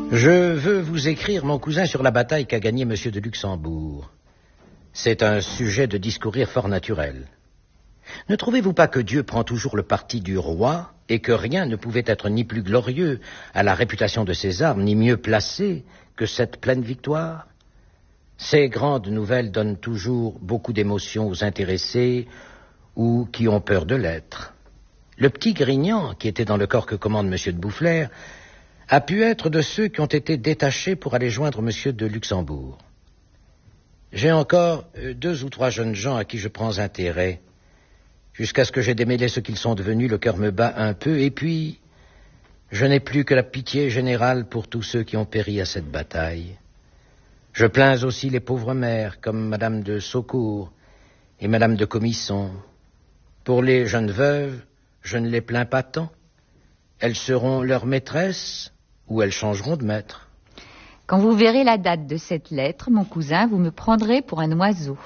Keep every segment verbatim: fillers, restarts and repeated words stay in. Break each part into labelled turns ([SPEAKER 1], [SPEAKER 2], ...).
[SPEAKER 1] Je veux vous écrire, mon cousin, sur la bataille qu'a gagnée Monsieur de Luxembourg. C'est un sujet de discourir fort naturel. Ne trouvez-vous pas que Dieu prend toujours le parti du roi et que rien ne pouvait être ni plus glorieux à la réputation de ses armes, ni mieux placé que cette pleine victoire? Ces grandes nouvelles donnent toujours beaucoup d'émotion aux intéressés ou qui ont peur de l'être. Le petit Grignan, qui était dans le corps que commande Monsieur de Boufflers, a pu être de ceux qui ont été détachés pour aller joindre Monsieur de Luxembourg. J'ai encore deux ou trois jeunes gens à qui je prends intérêt. Jusqu'à ce que j'ai démêlé ce qu'ils sont devenus, le cœur me bat un peu, et puis je n'ai plus que la pitié générale pour tous ceux qui ont péri à cette bataille. Je plains aussi les pauvres mères, comme Madame de Saucourt et Madame de Comisson. Pour les jeunes veuves, je ne les plains pas tant. Elles seront leurs maîtresses ou elles changeront de maître.
[SPEAKER 2] Quand vous verrez la date de cette lettre, mon cousin, vous me prendrez pour un oiseau.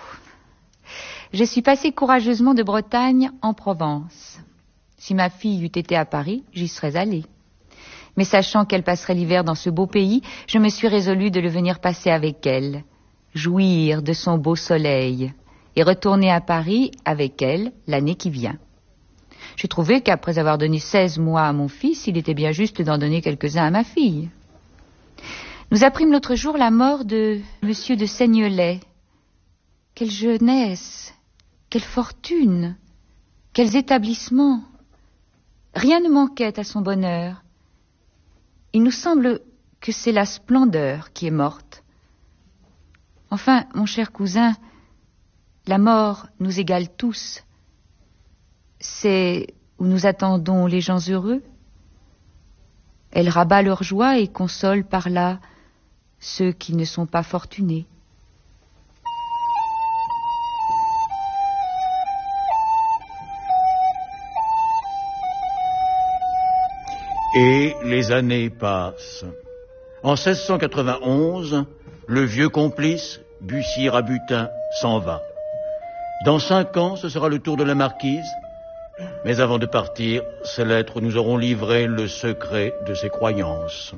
[SPEAKER 2] Je suis passé courageusement de Bretagne en Provence. Si ma fille eût été à Paris, j'y serais allée. Mais sachant qu'elle passerait l'hiver dans ce beau pays, je me suis résolue de le venir passer avec elle, jouir de son beau soleil, et retourner à Paris avec elle l'année qui vient. J'ai trouvé qu'après avoir donné seize mois à mon fils, il était bien juste d'en donner quelques-uns à ma fille. Nous apprîmes l'autre jour la mort de Monsieur de Seignelay. Quelle jeunesse, quelle fortune, quels établissements. Rien ne manquait à son bonheur. Il nous semble que c'est la splendeur qui est morte. Enfin, mon cher cousin, la mort nous égale tous. C'est où nous attendons les gens heureux. Elle rabat leur joie et console par là ceux qui ne sont pas fortunés.
[SPEAKER 3] Et les années passent. En seize cent quatre-vingt-onze, le vieux complice, Bussy-Rabutin, s'en va. Dans cinq ans, ce sera le tour de la marquise. Mais avant de partir, ces lettres nous auront livré le secret de ses croyances.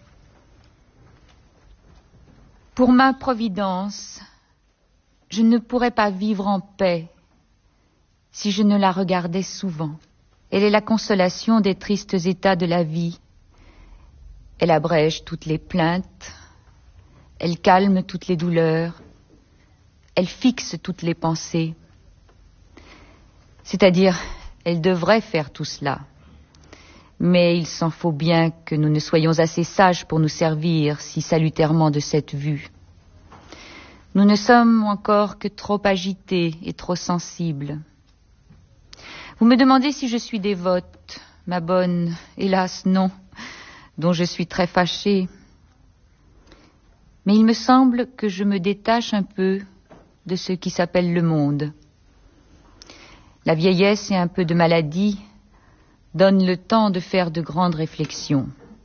[SPEAKER 2] Pour ma providence, je ne pourrais pas vivre en paix si je ne la regardais souvent. Elle est la consolation des tristes états de la vie. Elle abrège toutes les plaintes, elle calme toutes les douleurs, elle fixe toutes les pensées. C'est-à-dire, elle devrait faire tout cela. Mais il s'en faut bien que nous ne soyons assez sages pour nous servir si salutairement de cette vue. Nous ne sommes encore que trop agités et trop sensibles. Vous me demandez si je suis dévote, ma bonne, hélas non, dont je suis très fâchée. Mais il me semble que je me détache un peu de ce qui s'appelle le monde. La vieillesse et un peu de maladie donnent le temps de faire de grandes réflexions.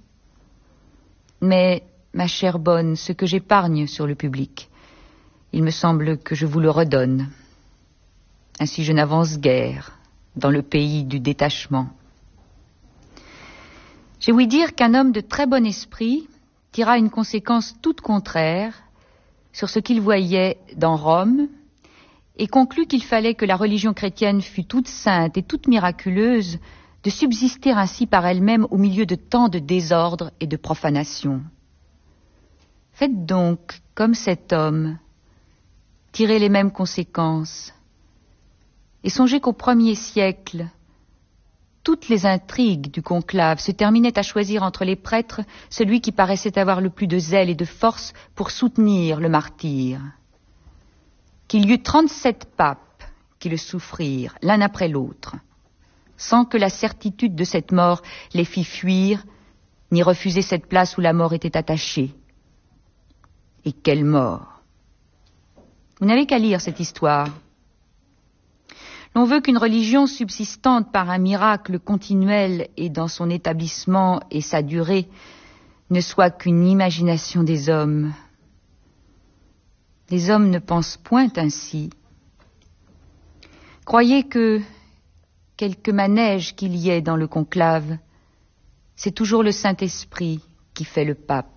[SPEAKER 2] Mais, ma chère bonne, ce que j'épargne sur le public, il me semble que je vous le redonne. Ainsi je n'avance guère dans le pays du détachement. J'ai ouï dire qu'un homme de très bon esprit tira une conséquence toute contraire sur ce qu'il voyait dans Rome et conclut qu'il fallait que la religion chrétienne fût toute sainte et toute miraculeuse, de subsister ainsi par elle-même au milieu de tant de désordre et de profanation. Faites donc, comme cet homme, tirez les mêmes conséquences, et songez qu'au premier siècle, toutes les intrigues du conclave se terminaient à choisir entre les prêtres celui qui paraissait avoir le plus de zèle et de force pour soutenir le martyr. Qu'il y eut trente-sept papes qui le souffrirent l'un après l'autre, sans que la certitude de cette mort les fît fuir, ni refuser cette place où la mort était attachée. Et quelle mort! Vous n'avez qu'à lire cette histoire. L'on veut qu'une religion subsistante par un miracle continuel et dans son établissement et sa durée ne soit qu'une imagination des hommes. Les hommes ne pensent point ainsi. Croyez que, quelque manège qu'il y ait dans le conclave, c'est toujours le Saint-Esprit qui fait le pape.